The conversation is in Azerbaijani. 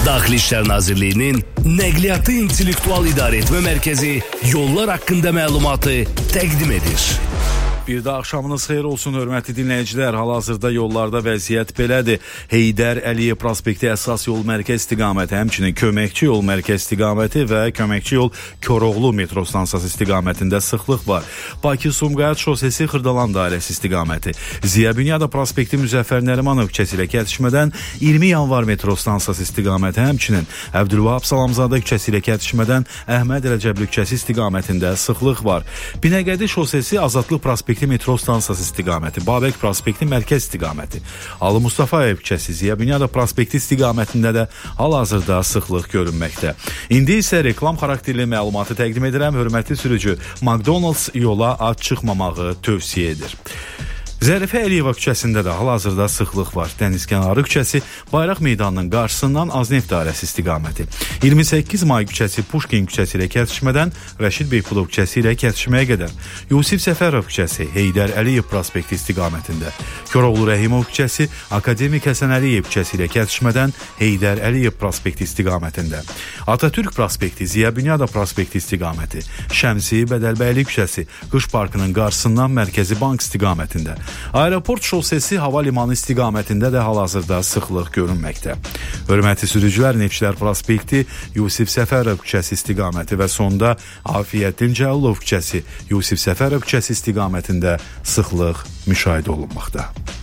Daxili İşlər Nazirliyinin Nəqliyyatı İntellektual İdarəetmə Mərkəzi yollar haqqında məlumatı təqdim edir. Bir də axşamınız xeyir olsun, hörmətli dinləyicilər. Hal-hazırda yollarda vəziyyət belədir. Heydər Əliyev prospekti əsas yol mərkəz istiqaməti, həmçinin köməkçi yol mərkəz istiqaməti və köməkçi yol Koroğlu metro stansiyası istiqamətində sıxlıq var. Bakı-Sumqayıt şosesi Xırdalan dairəsi istiqaməti, Ziya Bünyadov prospekti Müzəffər Nərimanov küçəsi ilə kəsişmədən 20 yanvar metro stansiyası istiqaməti, həmçinin Əbdülvahab Salamzadə küçəsi ilə kəsişmədən Əhməd Rəcəbli küçəsi istiqamətində sıxlıq var. Binəqədi şosesi Azadlıq prospekti metro stansiyası istiqaməti, Babək prospekti mərkəz istiqaməti, Ali Mustafayev küçəsi, Ziya Bünyadov prospekti istiqamətində də hal-hazırda sıxlıq görünməkdə. İndi isə reklam xarakterli məlumatı təqdim edirəm. Hörmətli sürücü, McDonald's yola ad çıxmamağı tövsiyə edir. Zərifə Əliyeva küçəsində də hal-hazırda sıxlıq var. Dənizkənarı küçəsi Bayraq meydanının qarşısından Azneft dairəsi istiqaməti, 28 may küçəsi Puşkin küçəsi ilə kəsişmədən Rəşid Beypulov küçəsi ilə kəsişməyə qədər, Yusif Səfərov küçəsi Heydər Əliyev prospekti istiqamətində, Koroğlu Rəhimov küçəsi Akademik Həsən Əliyev küçəsi ilə kəsişmədən Heydər Əliyev prospekti istiqamətində, Atatürk prospekti Ziya Bünyadov prospekti istiqaməti, Şəmsi Bədəlbəyli küçəsi Qış Parkının qarşısından Mərkəzi Bank istiqamətində, Aeroport şosesi hava limanı istiqamətində də hal-hazırda sıxlıq görünməkdə. Hörmətli sürücülər, Neftçilər prospekti Yusif Səfərov küçəsi istiqaməti və sonda Afiyyətdin Cəlilov küçəsi, Yusif Səfərov küçəsi istiqamətində sıxlıq müşahidə olunmaqda.